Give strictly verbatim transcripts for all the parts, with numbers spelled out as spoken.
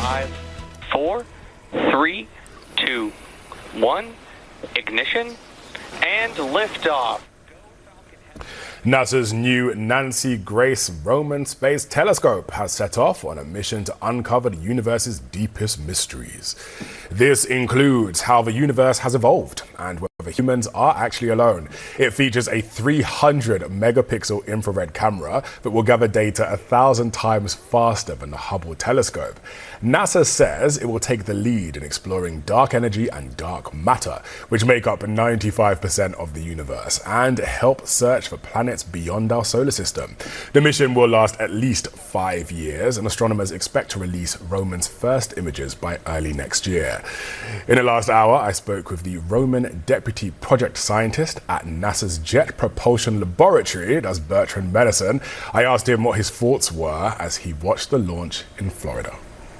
Five, four, three, two, one, ignition, and liftoff. NASA's new Nancy Grace Roman Space Telescope has set off on a mission to uncover the universe's deepest mysteries. This includes how the universe has evolved and whether humans are actually alone. It features a three hundred megapixel infrared camera that will gather data a thousand times faster than the Hubble telescope. NASA says it will take the lead in exploring dark energy and dark matter, which make up ninety-five percent of the universe, and help search for planets beyond our solar system. The mission will last at least five years, and astronomers expect to release Roman's first images by early next year. In the last hour, I spoke with the Roman Deputy Project Scientist at NASA's Jet Propulsion Laboratory, that's Bertrand Melanson. I asked him what his thoughts were as he watched the launch in Florida.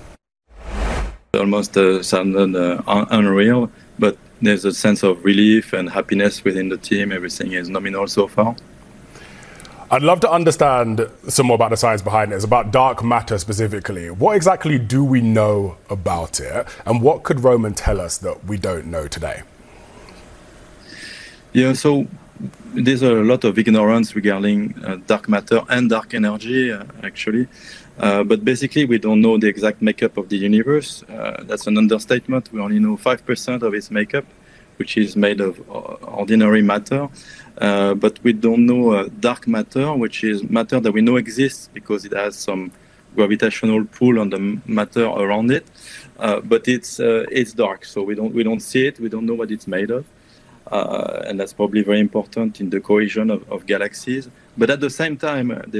Almost uh, sounded uh, un unreal, but there's a sense of relief and happiness within the team. Everything is nominal so far. I'd love to understand some more about the science behind this, about dark matter specifically. What exactly do we know about it, and what could Roman tell us that we don't know today? Yeah, so there's a lot of ignorance regarding uh, dark matter and dark energy, uh, actually. Uh, but basically, we don't know the exact makeup of the universe. Uh, that's an understatement. We only know five percent of its makeup, which is made of ordinary matter. Uh, but we don't know uh, dark matter, which is matter that we know exists because it has some gravitational pull on the matter around it. Uh, but it's uh, it's dark, so we don't we don't see it. We don't know what it's made of, uh, and that's probably very important in the cohesion of, of galaxies. But at the same time,